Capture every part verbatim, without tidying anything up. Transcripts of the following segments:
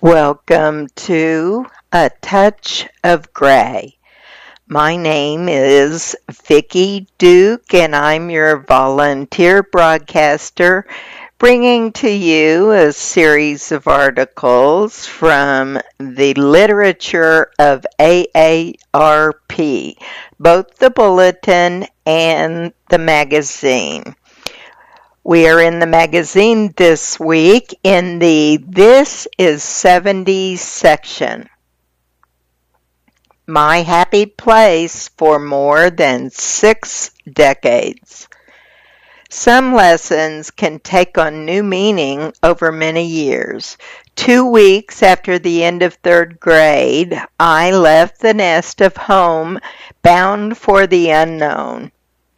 Welcome to A Touch of Gray. My name is Vicki Duke and I'm your volunteer broadcaster bringing to you a series of articles from the literature of A A R P, both the bulletin and the magazine. We are in the magazine this week in the This is seventies section. My happy place for more than six decades. Some lessons can take on new meaning over many years. Two weeks after the end of third grade, I left the nest of home bound for the unknown.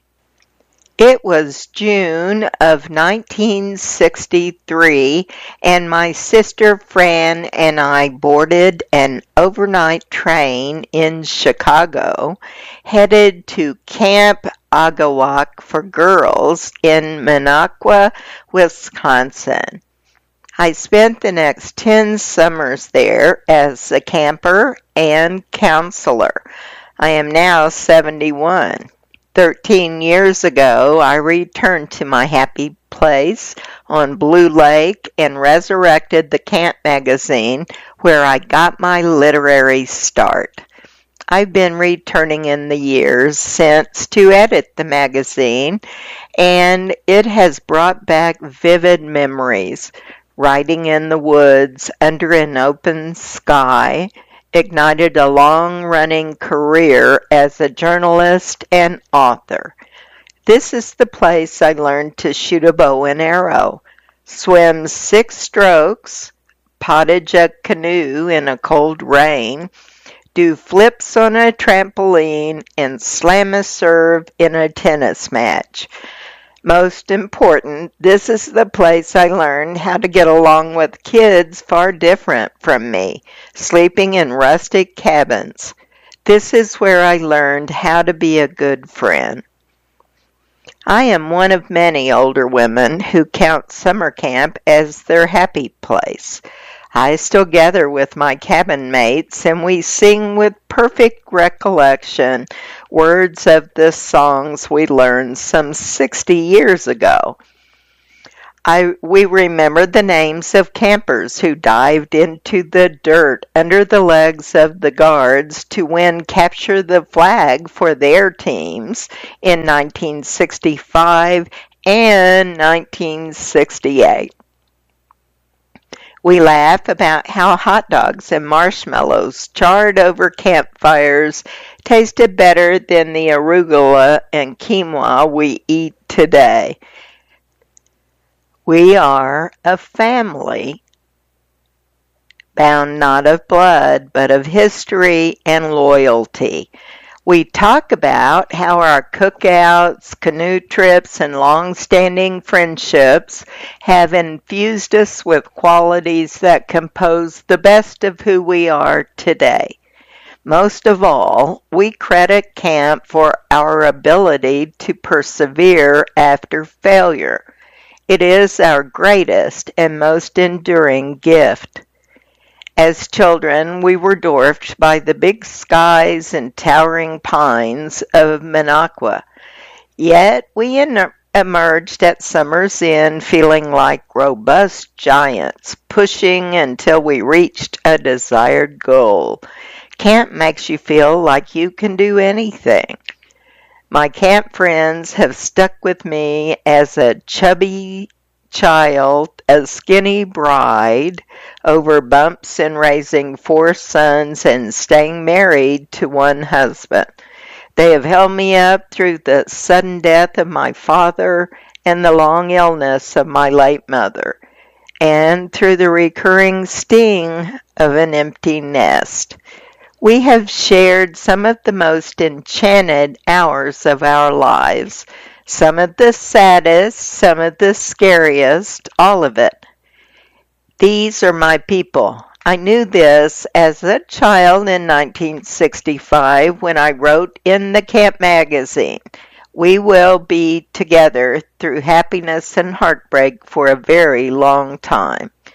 It was June of nineteen sixty-three, and my sister Fran and I boarded an overnight train in Chicago, headed to Camp Agawak for girls in Minocqua, Wisconsin. I spent the next ten summers there as a camper and counselor. I am now seventy-one. Thirteen years ago, I returned to my happy place on Blue Lake and resurrected the Camp magazine where I got my literary start. I've been returning in the years since to edit the magazine, and it has brought back vivid memories. Writing in the woods under an open sky ignited a long-running career as a journalist and author. This is the place I learned to shoot a bow and arrow, swim six strokes, pottage a canoe in a cold rain, do flips on a trampoline, and slam a serve in a tennis match. Most important, this is the place I learned how to get along with kids far different from me, sleeping in rustic cabins. This is where I learned how to be a good friend. I am one of many older women who count summer camp as their happy place. I still gather with my cabin mates and we sing with perfect recollection words of the songs we learned some sixty years ago. I, we remember the names of campers who dived into the dirt under the legs of the guards to win Capture the Flag for their teams in nineteen sixty-five and nineteen sixty-eight. We laugh about how hot dogs and marshmallows charred over campfires tasted better than the arugula and quinoa we eat today. We are a family, bound not of blood, but of history and loyalty. We talk about how our cookouts, canoe trips, and long-standing friendships have infused us with qualities that compose the best of who we are today. Most of all, we credit camp for our ability to persevere after failure. It is our greatest and most enduring gift. As children, we were dwarfed by the big skies and towering pines of Minocqua. Yet we en- emerged at summer's end feeling like robust giants, pushing until we reached a desired goal. Camp makes you feel like you can do anything. My camp friends have stuck with me as a chubby child, a skinny bride, over bumps in raising four sons and staying married to one husband. They have held me up through the sudden death of my father and the long illness of my late mother, and through the recurring sting of an empty nest. We have shared some of the most enchanted hours of our lives, some of the saddest, some of the scariest, all of it. These are my people. I knew this as a child in nineteen sixty-five when I wrote in the Camp magazine, "We will be together through happiness and heartbreak for a very long time."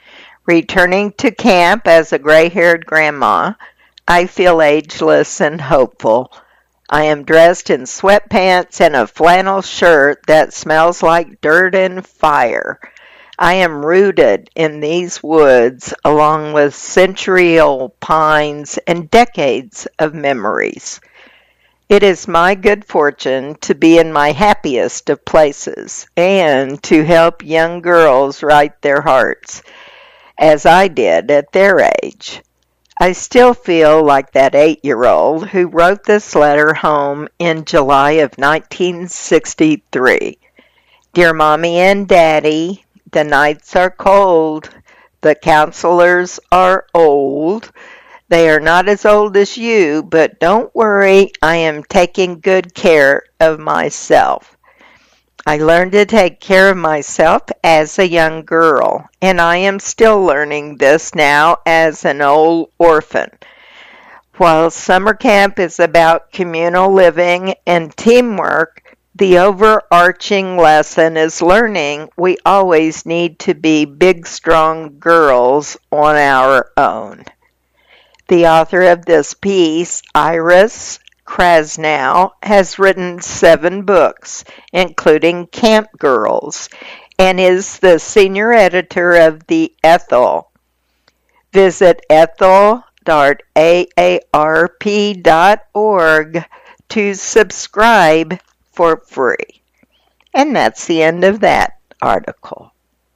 Returning to camp as a gray-haired grandma, I feel ageless and hopeful. I am dressed in sweatpants and a flannel shirt that smells like dirt and fire. I am rooted in these woods along with century-old pines and decades of memories. It is my good fortune to be in my happiest of places and to help young girls right their hearts, as I did at their age. I still feel like that eight-year-old who wrote this letter home in July of nineteen sixty-three. Dear Mommy and Daddy, the nights are cold. The counselors are old. They are not as old as you, but don't worry, I am taking good care of myself. I learned to take care of myself as a young girl, and I am still learning this now as an old orphan. While summer camp is about communal living and teamwork, the overarching lesson is learning we always need to be big, strong girls on our own. The author of this piece, Iris Krasnow, has written seven books, including Camp Girls, and is the senior editor of The Ethel. Visit ethel dot a a r p dot org to subscribe for free. And that's the end of that article.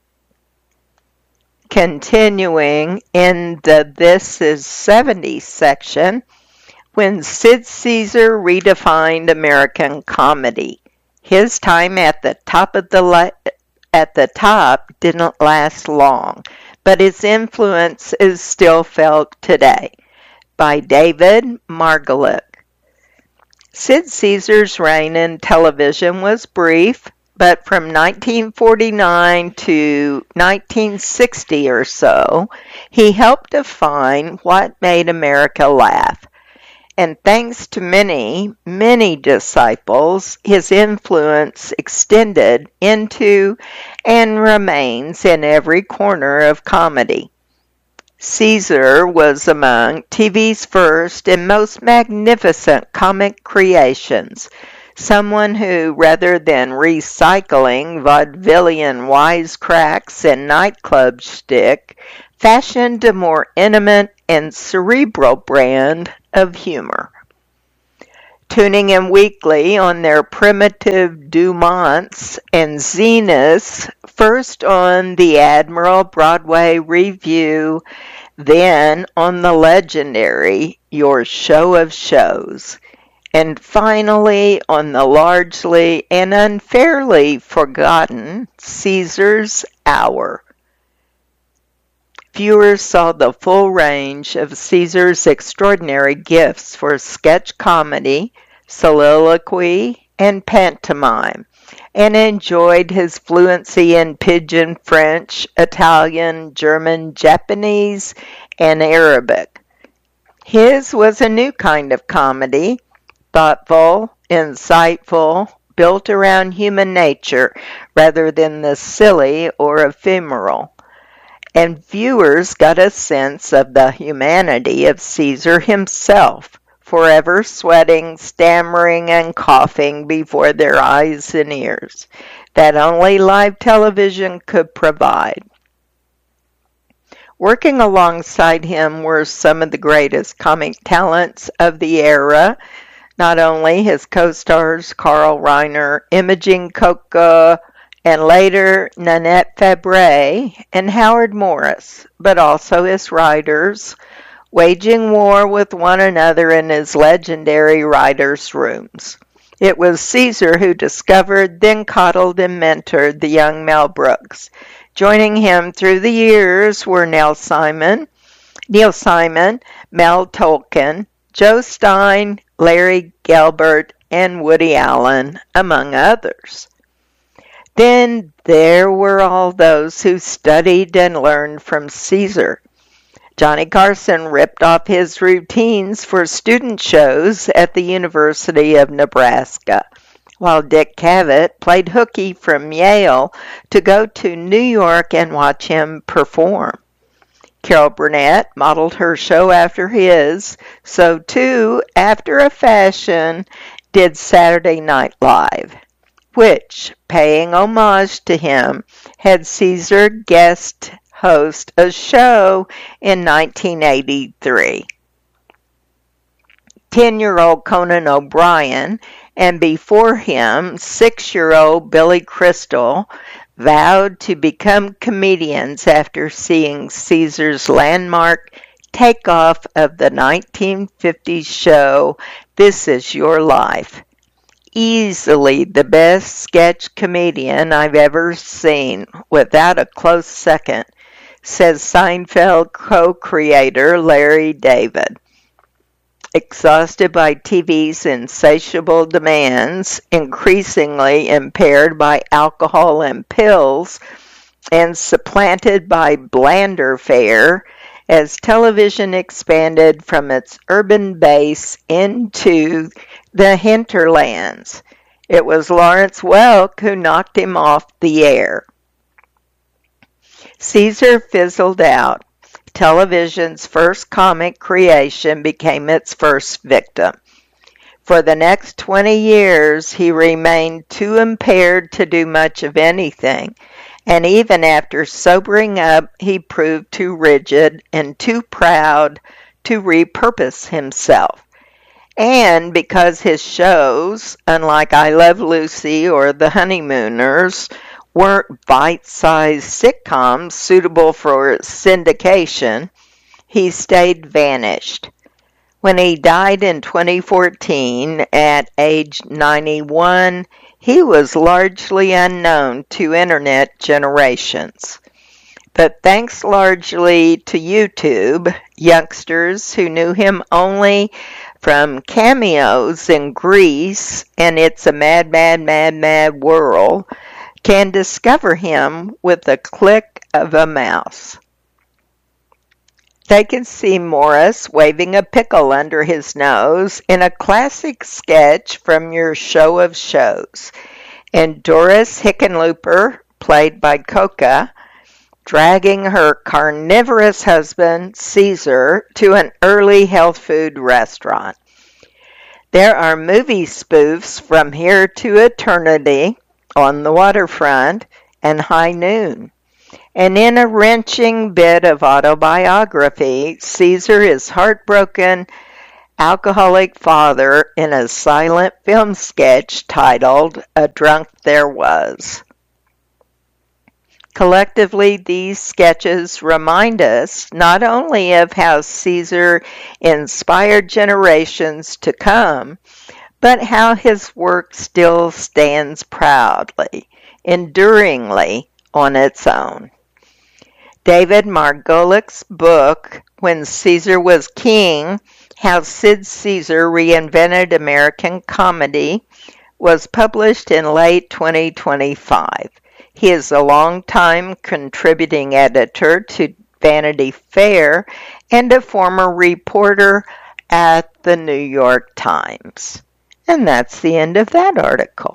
Continuing in the This Is seventies section, when Sid Caesar redefined American comedy, his time at the top of the la- at the top didn't last long, but his influence is still felt today. By David Margolick. Sid Caesar's reign in television was brief, but from nineteen forty-nine to nineteen sixty or so, he helped define what made America laugh. And thanks to many, many disciples, his influence extended into and remains in every corner of comedy. Caesar was among T V's first and most magnificent comic creations, someone who, rather than recycling vaudevillian wisecracks and nightclub shtick, fashioned a more intimate and cerebral brand of humor. Tuning in weekly on their primitive Dumonts and Zeniths, first on the Admiral Broadway Review, then on the legendary Your Show of Shows, and finally on the largely and unfairly forgotten Caesar's Hour. Viewers saw the full range of Caesar's extraordinary gifts for sketch comedy, soliloquy, and pantomime, and enjoyed his fluency in Pidgin French, Italian, German, Japanese, and Arabic. His was a new kind of comedy, thoughtful, insightful, built around human nature rather than the silly or ephemeral. And viewers got a sense of the humanity of Caesar himself, forever sweating, stammering, and coughing before their eyes and ears, that only live television could provide. Working alongside him were some of the greatest comic talents of the era, not only his co-stars Carl Reiner, Imogen Coca, and later Nanette Fabre and Howard Morris, but also his writers, waging war with one another in his legendary writers' rooms. It was Caesar who discovered, then coddled and mentored the young Mel Brooks. Joining him through the years were Neil Simon, Neil Simon, Mel Tolkien, Joe Stein, Larry Gelbart, and Woody Allen, among others. Then there were all those who studied and learned from Caesar. Johnny Carson ripped off his routines for student shows at the University of Nebraska, while Dick Cavett played hooky from Yale to go to New York and watch him perform. Carol Burnett modeled her show after his, so too, after a fashion, did Saturday Night Live, which, paying homage to him, had Caesar guest host a show in nineteen eighty-three. Ten-year-old Conan O'Brien, and before him, six-year-old Billy Crystal, vowed to become comedians after seeing Caesar's landmark takeoff of the nineteen fifties show, This Is Your Life. Easily the best sketch comedian I've ever seen, without a close second, says Seinfeld co-creator Larry David. Exhausted by T V's insatiable demands, increasingly impaired by alcohol and pills, and supplanted by blander fare, as television expanded from its urban base into the hinterlands, it was Lawrence Welk who knocked him off the air. Caesar fizzled out. Television's first comic creation became its first victim. For the next twenty years, he remained too impaired to do much of anything, and even after sobering up, he proved too rigid and too proud to repurpose himself. And because his shows, unlike I Love Lucy or The Honeymooners, weren't bite-sized sitcoms suitable for syndication, he stayed vanished. When he died in twenty fourteen at age ninety-one, he was largely unknown to internet generations. But thanks largely to YouTube, youngsters who knew him only from cameos in Grease and It's a Mad, Mad, Mad, Mad World can discover him with the click of a mouse. They can see Morris waving a pickle under his nose in a classic sketch from Your Show of Shows, and Doris Hickenlooper, played by Coca, dragging her carnivorous husband, Caesar, to an early health food restaurant. There are movie spoofs from Here to Eternity, On the Waterfront, and High Noon. And in a wrenching bit of autobiography, Caesar is heartbroken alcoholic father in a silent film sketch titled A Drunk There Was. Collectively, these sketches remind us not only of how Caesar inspired generations to come, but how his work still stands proudly, enduringly on its own. David Margolik's book, When Caesar Was King, How Sid Caesar Reinvented American Comedy, was published in late twenty twenty-five. He is a longtime contributing editor to Vanity Fair and a former reporter at the New York Times. And that's the end of that article.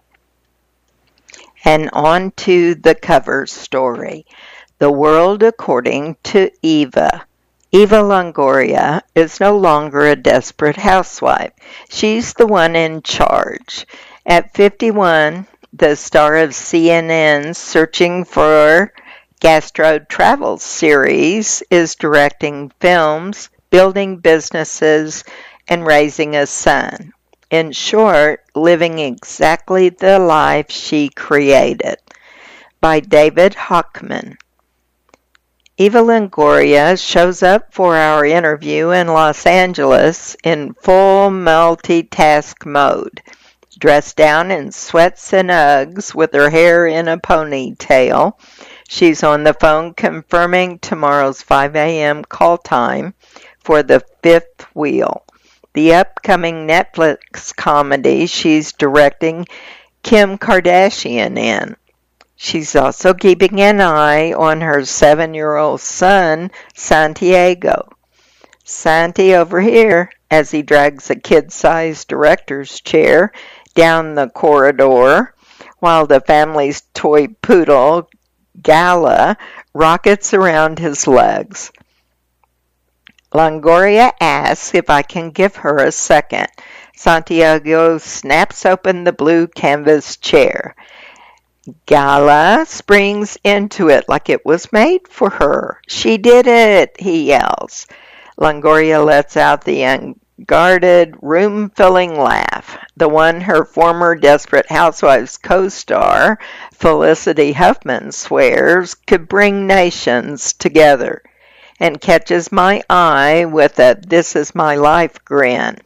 And on to the cover story. The World According to Eva. Eva Longoria is no longer a desperate housewife. She's the one in charge. At fifty-one, the star of C N N's Searching for Gastro Travel series is directing films, building businesses, and raising a son. In short, living exactly the life she created. By David Hochman. Eva Longoria shows up for our interview in Los Angeles in full multitask mode, dressed down in sweats and Uggs with her hair in a ponytail. She's on the phone confirming tomorrow's five a.m. call time for The Fifth Wheel, the upcoming Netflix comedy she's directing Kim Kardashian in. She's also keeping an eye on her seven-year-old son, Santiago. Santi over here, as he drags a kid-sized director's chair down the corridor, while the family's toy poodle, Gala, rockets around his legs. Longoria asks if I can give her a second. Santiago snaps open the blue canvas chair. Gala springs into it like it was made for her. She did it, he yells. Longoria lets out the unguarded, room-filling laugh, the one her former Desperate Housewives co-star, Felicity Huffman, swears could bring nations together, and catches my eye with a "this is my life" grin.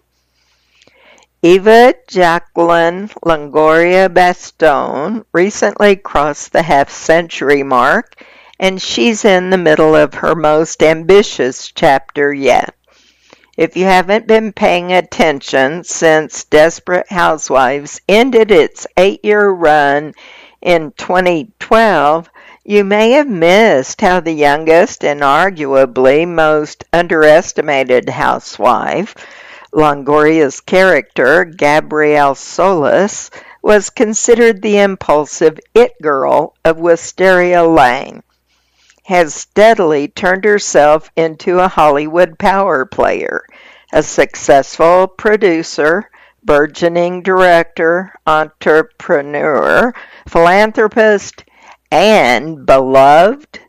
Eva Jacqueline Longoria Bastone recently crossed the half-century mark, and she's in the middle of her most ambitious chapter yet. If you haven't been paying attention since Desperate Housewives ended its eight-year run in twenty twelve, you may have missed how the youngest and arguably most underestimated housewife, Longoria's character, Gabrielle Solis, was considered the impulsive it girl of Wisteria Lane, has steadily turned herself into a Hollywood power player, a successful producer, burgeoning director, entrepreneur, philanthropist, and beloved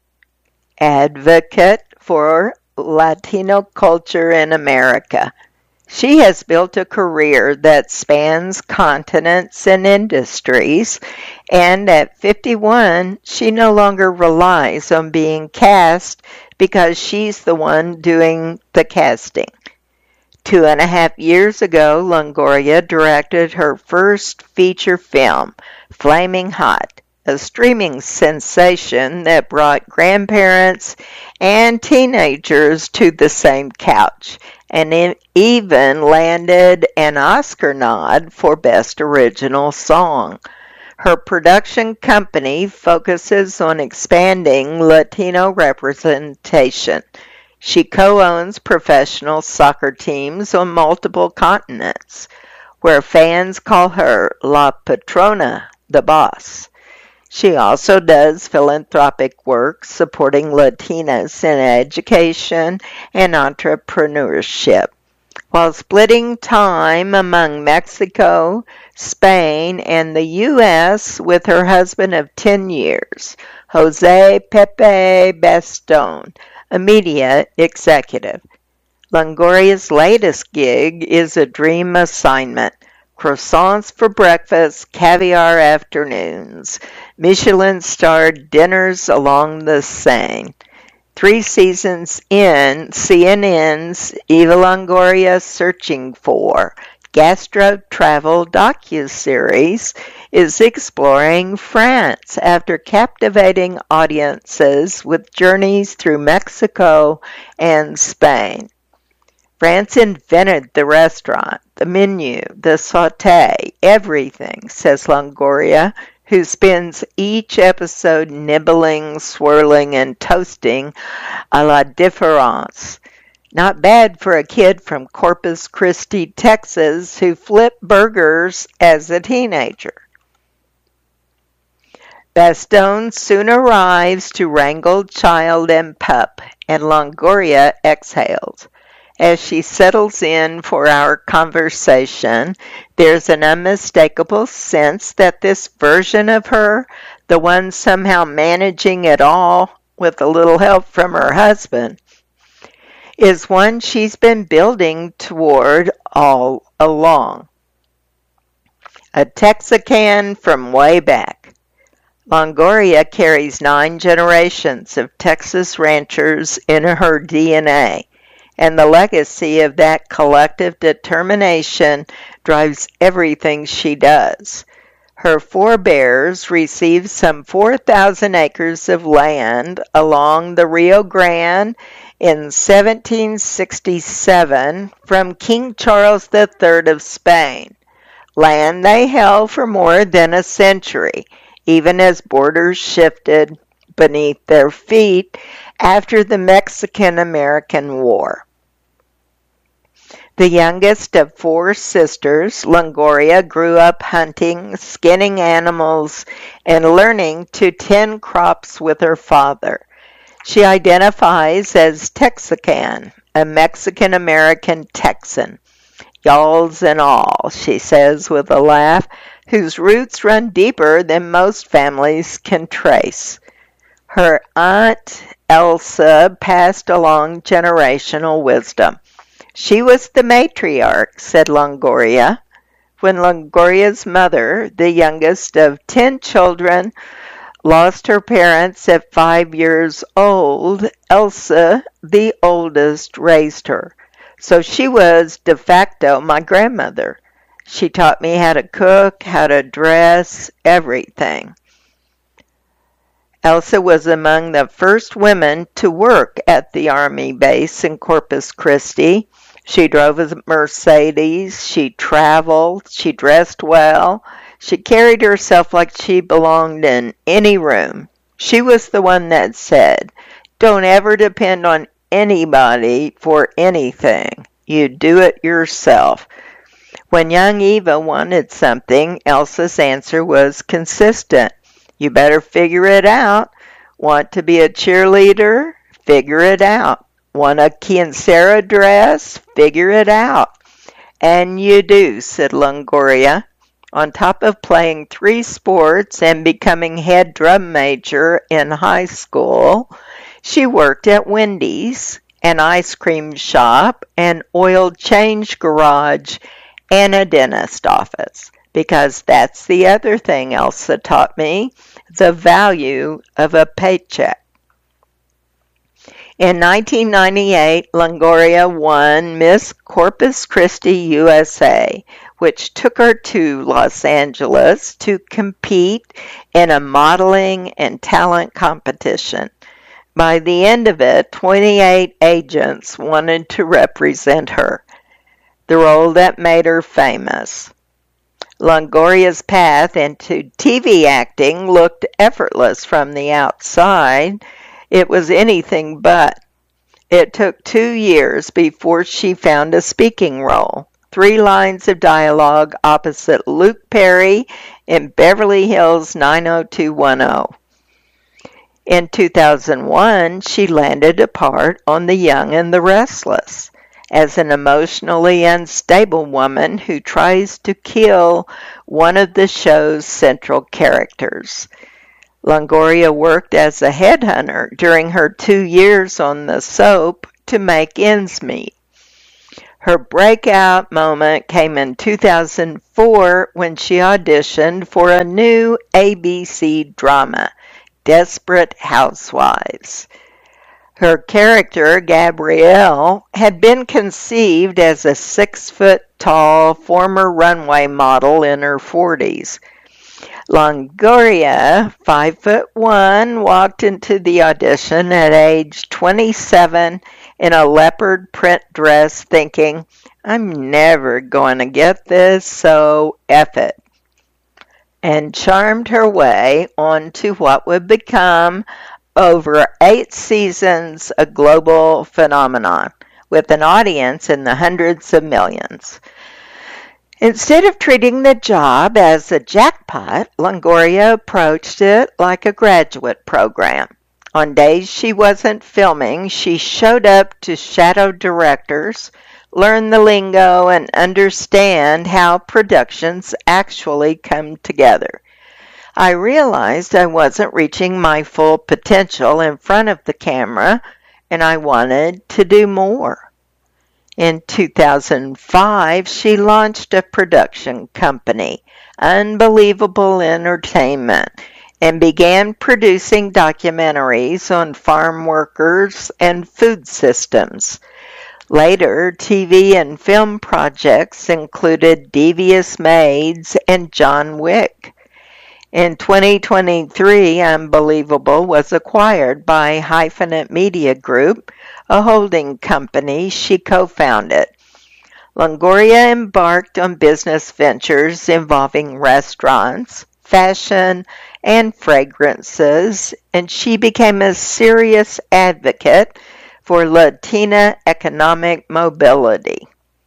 advocate for Latino culture in America. She has built a career that spans continents and industries, and at fifty-one, she no longer relies on being cast because she's the one doing the casting. Two and a half years ago, Longoria directed her first feature film, Flaming Hot, a streaming sensation that brought grandparents and teenagers to the same couch, and it even landed an Oscar nod for Best Original Song. Her production company focuses on expanding Latino representation. She co-owns professional soccer teams on multiple continents, where fans call her La Patrona, the boss. She also does philanthropic work supporting Latinas in education and entrepreneurship, while splitting time among Mexico, Spain, and the U S with her husband of ten years, Jose Pepe Bastone, a media executive. Longoria's latest gig is a dream assignment. Croissants for breakfast, caviar afternoons, Michelin-starred dinners along the Seine. Three seasons in, C N N's Eva Longoria Searching For, gastro-travel docuseries, is exploring France after captivating audiences with journeys through Mexico and Spain. France invented the restaurant, the menu, the sauté, everything, says Longoria, who spends each episode nibbling, swirling, and toasting a la différence. Not bad for a kid from Corpus Christi, Texas, who flipped burgers as a teenager. Bastone soon arrives to wrangle child and pup, and Longoria exhales. As she settles in for our conversation, there's an unmistakable sense that this version of her, the one somehow managing it all with a little help from her husband, is one she's been building toward all along. A Texican from way back. Longoria carries nine generations of Texas ranchers in her D N A. And the legacy of that collective determination drives everything she does. Her forebears received some four thousand acres of land along the Rio Grande in seventeen sixty-seven from King Charles the Third of Spain, land they held for more than a century, even as borders shifted beneath their feet after the Mexican-American War. The youngest of four sisters, Longoria grew up hunting, skinning animals, and learning to tend crops with her father. She identifies as Texican, a Mexican-American Texan. Y'alls and all, she says with a laugh, whose roots run deeper than most families can trace. Her aunt, Elsa, passed along generational wisdom. She was the matriarch, said Longoria. When Longoria's mother, the youngest of ten children, lost her parents at five years old, Elsa, the oldest, raised her. So she was de facto my grandmother. She taught me how to cook, how to dress, everything. Elsa was among the first women to work at the Army base in Corpus Christi. She drove a Mercedes, she traveled, she dressed well, she carried herself like she belonged in any room. She was the one that said, "Don't ever depend on anybody for anything. You do it yourself." When young Eva wanted something, Elsa's answer was consistent. "You better figure it out. Want to be a cheerleader? Figure it out. Want a quinceañera dress? Figure it out." "And you do," said Longoria. On top of playing three sports and becoming head drum major in high school, she worked at Wendy's, an ice cream shop, an oil change garage, and a dentist office. Because that's the other thing Elsa taught me, the value of a paycheck. In nineteen ninety-eight, Longoria won Miss Corpus Christi U S A, which took her to Los Angeles to compete in a modeling and talent competition. By the end of it, twenty-eight agents wanted to represent her, the role that made her famous. Longoria's path into T V acting looked effortless from the outside. It was anything but. It took two years before she found a speaking role. Three lines of dialogue opposite Luke Perry in Beverly Hills nine oh two one oh. In two thousand one, she landed a part on The Young and the Restless as an emotionally unstable woman who tries to kill one of the show's central characters. Longoria worked as a headhunter during her two years on the soap to make ends meet. Her breakout moment came in two thousand four when she auditioned for a new A B C drama, Desperate Housewives. Her character, Gabrielle, had been conceived as a six-foot-tall former runway model in her forties. Longoria, five foot one, walked into the audition at age twenty-seven in a leopard print dress thinking, "I'm never going to get this, so F it," and charmed her way onto what would become, over eight seasons, a global phenomenon, with an audience in the hundreds of millions. Instead of treating the job as a jackpot, Longoria approached it like a graduate program. On days she wasn't filming, she showed up to shadow directors, learn the lingo, and understand how productions actually come together. I realized I wasn't reaching my full potential in front of the camera, and I wanted to do more. In two thousand five, she launched a production company, Unbelievable Entertainment, and began producing documentaries on farm workers and food systems. Later, T V and film projects included Devious Maids and John Wick. In twenty twenty-three, Unbelievable was acquired by Hyphenate Media Group, a holding company she co-founded. Longoria embarked on business ventures involving restaurants, fashion, and fragrances, and she became a serious advocate for Latina economic mobility.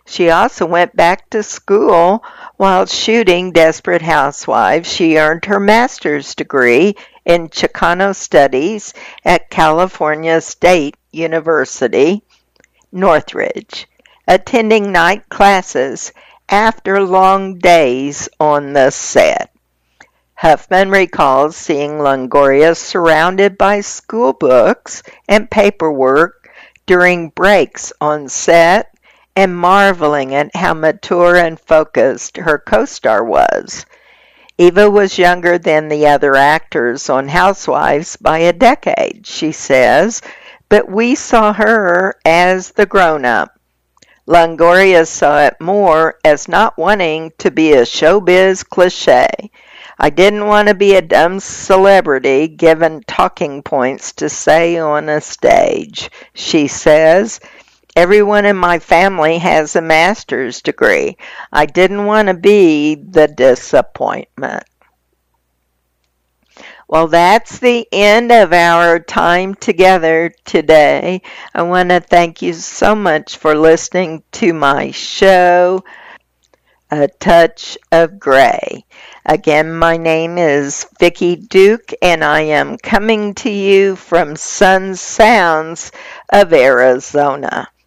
She also went back to school while shooting Desperate Housewives. She earned her master's degree in Chicano Studies at California State University, Northridge, attending night classes after long days on the set. Huffman recalls seeing Longoria surrounded by school books and paperwork during breaks on set and marveling at how mature and focused her co-star was. Eva was younger than the other actors on Housewives by a decade, she says, but we saw her as the grown-up. Longoria saw it more as not wanting to be a showbiz cliché. I didn't want to be a dumb celebrity given talking points to say on a stage, she says. Everyone in my family has a master's degree. I didn't want to be the disappointment. Well, that's the end of our time together today. I want to thank you so much for listening to my show, A Touch of Gray. Again, my name is Vicki Duke, and I am coming to you from Sun Sounds of Arizona.